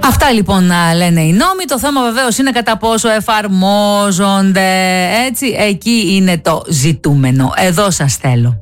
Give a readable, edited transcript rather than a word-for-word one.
Αυτά λοιπόν λένε οι νόμοι. Το θέμα βεβαίως είναι κατά πόσο εφαρμόζονται. Έτσι, εκεί είναι το ζητούμενο. Εδώ σας θέλω.